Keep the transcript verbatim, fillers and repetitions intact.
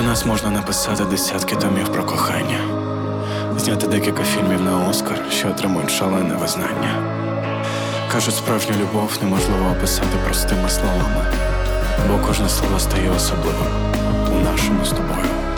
нас можна написати десятки томів про кохання, зняти декілька фільмів на Оскар, що отримують шалене визнання. Кажуть, справжню любов неможливо описати простими словами, бо кожне слово стає особливим у нашому з тобою